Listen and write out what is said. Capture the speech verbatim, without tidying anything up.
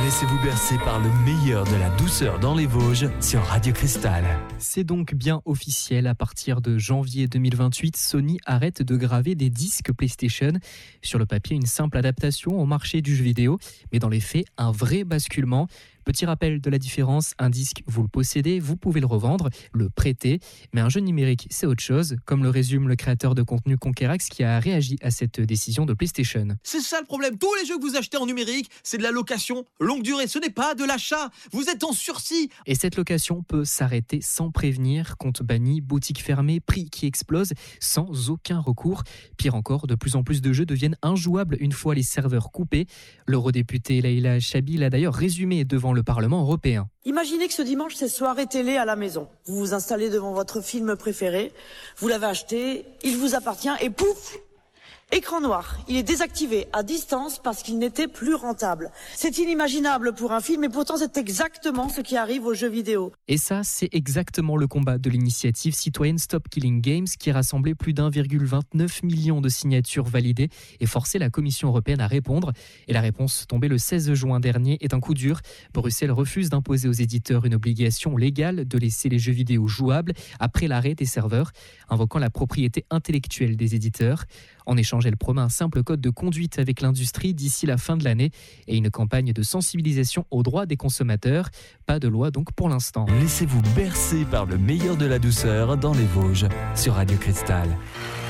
Laissez-vous bercer par le meilleur de la douceur dans les Vosges sur Radio Cristal. C'est donc bien officiel, à partir de janvier deux mille vingt-huit, Sony arrête de graver des disques PlayStation. Sur le papier, une simple adaptation au marché du jeu vidéo, mais dans les faits, un vrai basculement. Petit rappel de la différence, un disque, vous le possédez, vous pouvez le revendre, le prêter, mais un jeu numérique, c'est autre chose, comme le résume le créateur de contenu Conquerax qui a réagi à cette décision de PlayStation. C'est ça le problème, tous les jeux que vous achetez en numérique, c'est de la location longue durée, ce n'est pas de l'achat, vous êtes en sursis. Et cette location peut s'arrêter sans prévenir, compte banni, boutique fermée, prix qui explose, sans aucun recours. Pire encore, de plus en plus de jeux deviennent injouables une fois les serveurs coupés. L'eurodéputée Leïla Chabi l'a d'ailleurs résumé devant le Parlement européen. Imaginez que ce dimanche, c'est soirée télé à la maison. Vous vous installez devant votre film préféré, vous l'avez acheté, il vous appartient et pouf, écran noir. Il est désactivé à distance parce qu'il n'était plus rentable. C'est inimaginable pour un film et pourtant c'est exactement ce qui arrive aux jeux vidéo. Et ça, c'est exactement le combat de l'initiative citoyenne Stop Killing Games qui a rassemblé plus d'un virgule vingt-neuf million de signatures validées et forcé la Commission européenne à répondre. Et la réponse tombée le seize juin dernier est un coup dur. Bruxelles refuse d'imposer aux éditeurs une obligation légale de laisser les jeux vidéo jouables après l'arrêt des serveurs, invoquant la propriété intellectuelle des éditeurs. En échange, elle promet un simple code de conduite avec l'industrie d'ici la fin de l'année et une campagne de sensibilisation aux droits des consommateurs. Pas de loi donc pour l'instant. Laissez-vous bercer par le meilleur de la douceur dans les Vosges sur Radio Cristal.